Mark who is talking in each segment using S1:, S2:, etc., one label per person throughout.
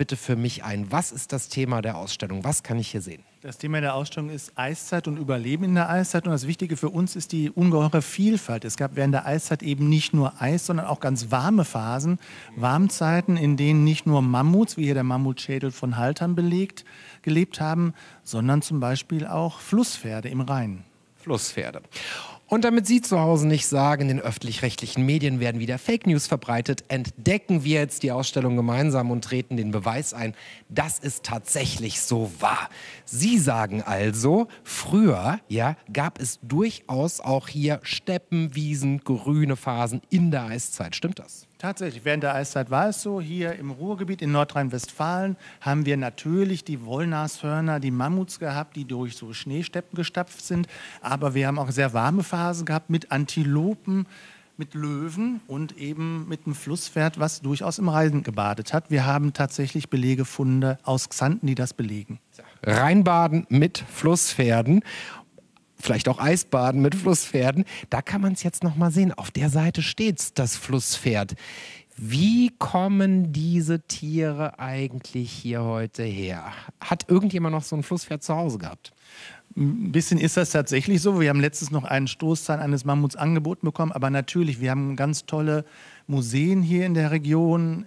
S1: bitte für mich ein. Was ist das Thema der Ausstellung? Was kann ich hier sehen?
S2: Das Thema der Ausstellung ist Eiszeit und Überleben in der Eiszeit. Und das Wichtige für uns ist die ungeheure Vielfalt. Es gab während der Eiszeit eben nicht nur Eis, sondern auch ganz warme Phasen, Warmzeiten, in denen nicht nur Mammuts, wie hier der Mammutschädel von Haltern gelebt haben, sondern zum Beispiel auch Flusspferde im Rhein.
S1: Flusspferde. Und damit Sie zu Hause nicht sagen, in den öffentlich-rechtlichen Medien werden wieder Fake News verbreitet, entdecken wir jetzt die Ausstellung gemeinsam und treten den Beweis ein, dass es tatsächlich so war. Sie sagen also, früher gab es durchaus auch hier Steppen, Wiesen, grüne Phasen in der Eiszeit. Stimmt das?
S2: Tatsächlich, während der Eiszeit war es so. Hier im Ruhrgebiet in Nordrhein-Westfalen haben wir natürlich die Wollnashörner, die Mammuts gehabt, die durch so Schneesteppen gestapft sind. Aber wir haben auch sehr warme Phasen gehabt mit Antilopen, mit Löwen und eben mit einem Flusspferd, was durchaus im Rhein gebadet hat. Wir haben tatsächlich Belegefunde aus Xanten, die das belegen.
S1: Rheinbaden mit Flusspferden. Vielleicht auch Eisbaden mit Flusspferden. Da kann man es jetzt noch mal sehen. Auf der Seite steht das Flusspferd. Wie kommen diese Tiere eigentlich hier heute her? Hat irgendjemand noch so ein Flusspferd zu Hause gehabt?
S2: Ein bisschen ist das tatsächlich so. Wir haben letztens noch einen Stoßzahn eines Mammuts angeboten bekommen. Aber natürlich, wir haben ganz tolle Museen hier in der Region,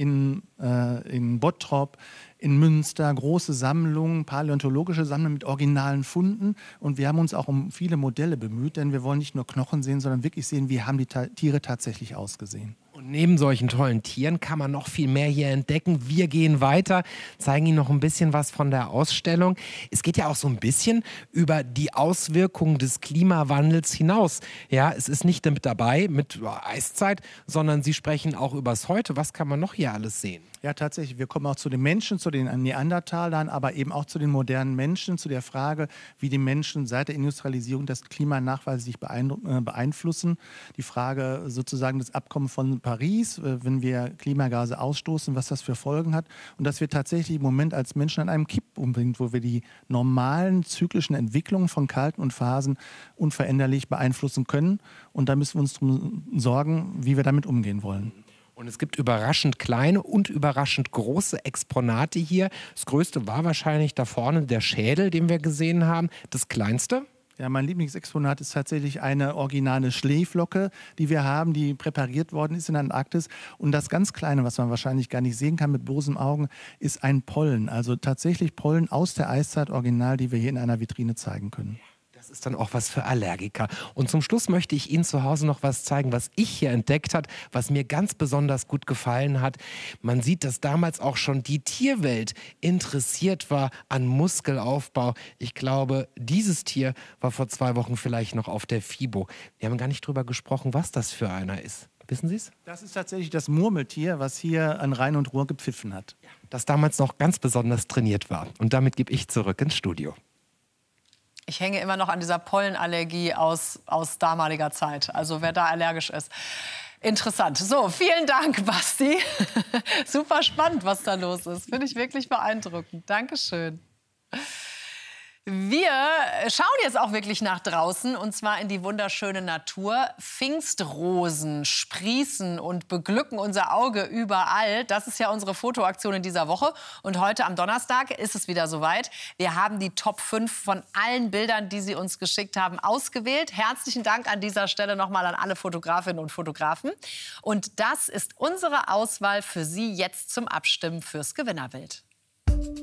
S2: in Bottrop, in Münster, große Sammlungen, paläontologische Sammlungen mit originalen Funden. Und wir haben uns auch um viele Modelle bemüht, denn wir wollen nicht nur Knochen sehen, sondern wirklich sehen, wie haben die Tiere tatsächlich ausgesehen.
S1: Und neben solchen tollen Tieren kann man noch viel mehr hier entdecken. Wir gehen weiter, zeigen Ihnen noch ein bisschen was von der Ausstellung. Es geht ja auch so ein bisschen über die Auswirkungen des Klimawandels hinaus. Ja, es ist nicht mit dabei mit Eiszeit, sondern Sie sprechen auch übers Heute. Was kann man noch hier alles sehen?
S2: Ja, tatsächlich. Wir kommen auch zu den Menschen, zu den Neandertalern, aber eben auch zu den modernen Menschen, zu der Frage, wie die Menschen seit der Industrialisierung das Klima nachweislich beeinflussen. Die Frage sozusagen des Abkommens von Paris, wenn wir Klimagase ausstoßen, was das für Folgen hat. Und dass wir tatsächlich im Moment als Menschen an einem Kipppunkt sind, wo wir die normalen zyklischen Entwicklungen von Kalten und Phasen unveränderlich beeinflussen können. Und da müssen wir uns darum sorgen, wie wir damit umgehen wollen.
S1: Und es gibt überraschend kleine und überraschend große Exponate hier. Das größte war wahrscheinlich da vorne der Schädel, den wir gesehen haben. Das kleinste?
S2: Ja, mein Lieblingsexponat ist tatsächlich eine originale Schneeflocke, die wir haben, die präpariert worden ist in der Antarktis. Und das ganz Kleine, was man wahrscheinlich gar nicht sehen kann mit bloßem Augen, ist ein Pollen. Also tatsächlich Pollen aus der Eiszeit original, die wir hier in einer Vitrine zeigen können.
S1: Das ist dann auch was für Allergiker. Und zum Schluss möchte ich Ihnen zu Hause noch was zeigen, was ich hier entdeckt habe, was mir ganz besonders gut gefallen hat. Man sieht, dass damals auch schon die Tierwelt interessiert war an Muskelaufbau. Ich glaube, dieses Tier war vor 2 Wochen vielleicht noch auf der FIBO. Wir haben gar nicht drüber gesprochen, was das für einer ist. Wissen Sie es?
S2: Das ist tatsächlich das Murmeltier, was hier an Rhein und Ruhr gepfiffen hat.
S1: Das damals noch ganz besonders trainiert war. Und damit gebe ich zurück ins Studio.
S3: Ich hänge immer noch an dieser Pollenallergie aus damaliger Zeit. Also wer da allergisch ist. Interessant. So, vielen Dank, Basti. Super spannend, was da los ist. Finde ich wirklich beeindruckend. Dankeschön. Wir schauen jetzt auch wirklich nach draußen, und zwar in die wunderschöne Natur. Pfingstrosen sprießen und beglücken unser Auge überall. Das ist ja unsere Fotoaktion in dieser Woche. Und heute am Donnerstag ist es wieder soweit. Wir haben die Top 5 von allen Bildern, die Sie uns geschickt haben, ausgewählt. Herzlichen Dank an dieser Stelle nochmal an alle Fotografinnen und Fotografen. Und das ist unsere Auswahl für Sie jetzt zum Abstimmen fürs Gewinnerbild.